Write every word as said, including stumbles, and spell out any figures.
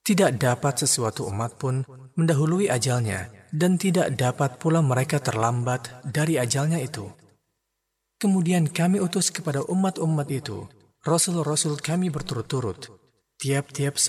Tidak dapat sesuatu umat pun mendahului ajalnya, dan tidak dapat pula mereka terlambat dari ajalnya itu. Kemudian kami utus kepada umat-umat itu Rasul-Rasul kami berturut-turut, tiap-tiap